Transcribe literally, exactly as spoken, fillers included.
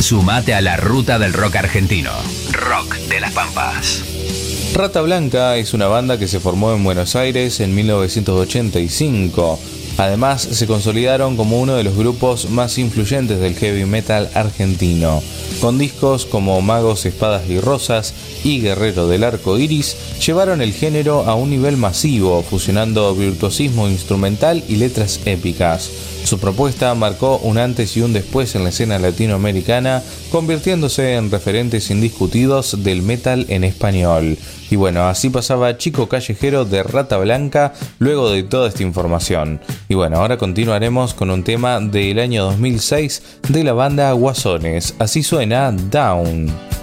Sumate a la ruta del rock argentino. Rock de las Pampas. Rata Blanca es una banda que se formó en Buenos Aires en mil novecientos ochenta y cinco. Además, se consolidaron como uno de los grupos más influyentes del heavy metal argentino, con discos como Magos, Espadas y Rosas y Guerrero del Arco Iris. Llevaron el género a un nivel masivo, fusionando virtuosismo instrumental y letras épicas. Su propuesta marcó un antes y un después en la escena latinoamericana, convirtiéndose en referentes indiscutidos del metal en español. Y bueno, así pasaba Chico Callejero de Rata Blanca luego de toda esta información. Y bueno, ahora continuaremos con un tema del año dos mil seis de la banda Guasones. Así suena Down.